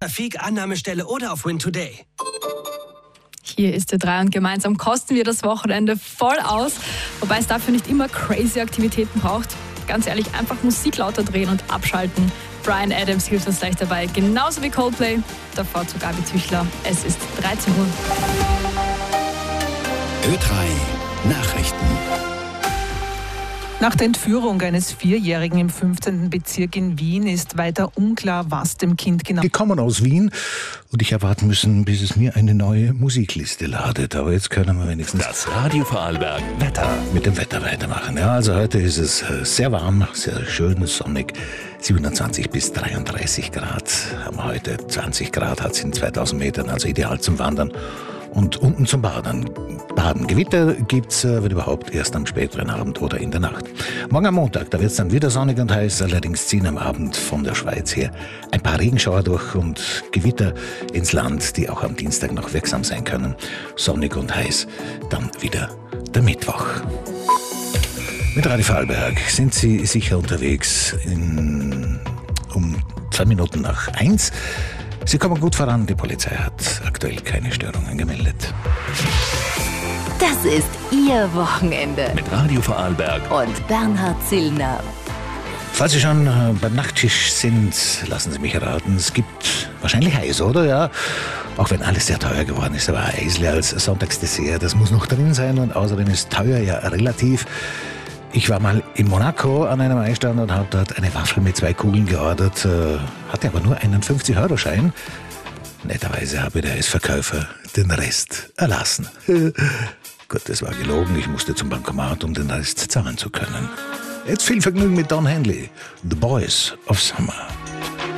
Trafik, Annahmestelle oder auf Win Today. Hier ist der 3 und gemeinsam kosten wir das Wochenende voll aus, wobei es dafür nicht immer crazy Aktivitäten braucht. Ganz ehrlich, einfach Musik lauter drehen und abschalten. Bryan Adams hilft uns gleich dabei, genauso wie Coldplay. Davor zu Gabi Züchler. Es ist 13 Uhr. Ö3 Nachrichten. Nach der Entführung eines 4-Jährigen im 15. Bezirk in Wien ist weiter unklar, was dem Kind genau... Gekommen aus Wien und ich habe warten müssen, bis es mir eine neue Musikliste ladet. Aber jetzt können wir wenigstens Das Radio Vorarlberg Wetter. mit dem Wetter weitermachen. Ja, also heute ist es sehr warm, sehr schön, sonnig. 27 bis 33 Grad haben wir heute. 20 Grad hat es in 2000 Metern, also ideal zum Wandern. Und unten zum Baden. Gewitter gibt's, wenn überhaupt, erst am späteren Abend oder in der Nacht. Morgen am Montag, da wird's dann wieder sonnig und heiß, allerdings ziehen am Abend von der Schweiz her ein paar Regenschauer durch und Gewitter ins Land, die auch am Dienstag noch wirksam sein können. Sonnig und heiß, dann wieder der Mittwoch. Mit Radio Vorarlberg sind Sie sicher unterwegs um 2 Minuten nach 1. Sie kommen gut voran, die Polizei hat aktuell keine Störungen gemeldet. Das ist Ihr Wochenende. Mit Radio Vorarlberg. Und Bernhard Zillner. Falls Sie schon beim Nachttisch sind, lassen Sie mich raten, es gibt wahrscheinlich Eis, oder? Ja, auch wenn alles sehr teuer geworden ist, aber Eisle als Sonntagsdessert, das muss noch drin sein und außerdem ist teuer ja relativ. Ich war mal in Monaco an einem Eisstand und habe dort eine Waffel mit 2 Kugeln geordert, hatte aber nur einen 50-Euro-Schein. Netterweise habe der Eisverkäufer den Rest erlassen. Gut, das war gelogen, ich musste zum Bankomat, um den Rest zahlen zu können. Jetzt viel Vergnügen mit Don Henley, The Boys of Summer.